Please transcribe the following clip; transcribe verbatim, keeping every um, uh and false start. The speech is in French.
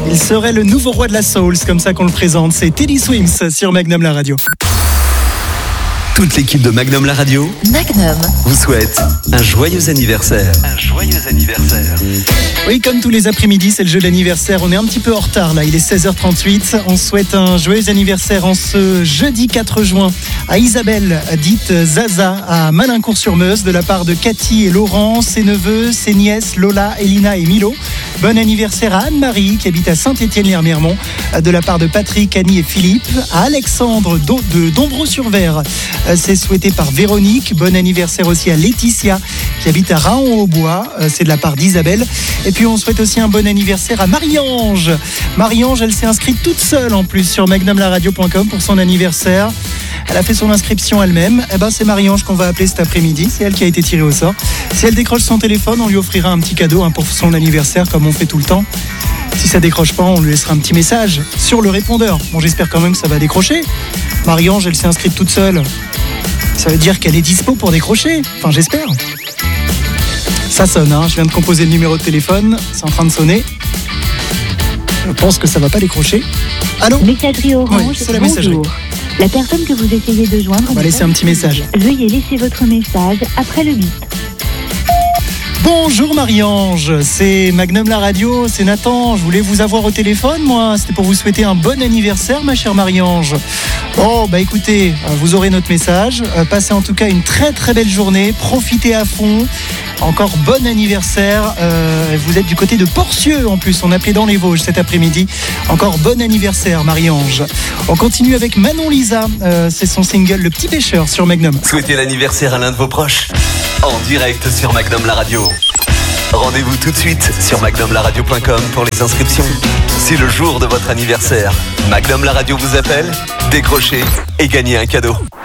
Il serait le nouveau roi de la soul, c'est comme ça qu'on le présente. C'est Teddy Swims sur Magnum la radio. Toute l'équipe de Magnum la radio Magnum vous souhaite un joyeux anniversaire. Un joyeux anniversaire. Oui, comme tous les après-midi, c'est le jeu d'anniversaire. On est un petit peu en retard là, il est seize heures trente-huit. On souhaite un joyeux anniversaire en ce jeudi quatre juin à Isabelle, dite Zaza, à Malincourt-sur-Meuse, de la part de Cathy et Laurent, ses neveux, ses nièces Lola, Elina et Milo. Bon anniversaire à Anne-Marie qui habite à Saint-Étienne-les-Remiremont, de la part de Patrick, Annie et Philippe. À Alexandre de Dombreau-sur-Ver, c'est souhaité par Véronique. Bon anniversaire aussi à Laetitia qui habite à Raon-au-Bois, c'est de la part d'Isabelle. Et puis on souhaite aussi un bon anniversaire à Marie-Ange. Marie-Ange, elle s'est inscrite toute seule en plus sur magnum la radio point com pour son anniversaire. Elle a fait son inscription elle-même. Eh ben, c'est Marie-Ange qu'on va appeler cet après-midi. C'est elle qui a été tirée au sort. Si elle décroche son téléphone, on lui offrira un petit cadeau hein, pour son anniversaire, comme on fait tout le temps. Si ça décroche pas, on lui laissera un petit message sur le répondeur. Bon, j'espère quand même que ça va décrocher. Marie-Ange, elle s'est inscrite toute seule. Ça veut dire qu'elle est dispo pour décrocher. Enfin, j'espère. Ça sonne, hein. Je viens de composer le numéro de téléphone. C'est en train de sonner. Je pense que ça va pas décrocher. Allô ? Messagerie Orange, oui, c'est la messagerie. Bonjour. La personne que vous essayez de joindre... On va laisser un petit message. Veuillez laisser votre message après le bip. Bonjour Marie-Ange, c'est Magnum la radio, c'est Nathan. Je voulais vous avoir au téléphone, moi. C'était pour vous souhaiter un bon anniversaire, ma chère Marie-Ange. Bon, bah écoutez, vous aurez notre message. Passez en tout cas une très très belle journée. Profitez à fond. Encore bon anniversaire. Euh, vous êtes du côté de Porcieux en plus. On appelait dans les Vosges cet après-midi. Encore bon anniversaire, Marie-Ange. On continue avec Manon Lisa. Euh, c'est son single Le Petit Pêcheur sur Magnum. Souhaitez l'anniversaire à l'un de vos proches en direct sur Magnum la radio. Rendez-vous tout de suite sur magnum la radio point com pour les inscriptions. C'est le jour de votre anniversaire. Magnum la radio vous appelle, décrochez et gagnez un cadeau.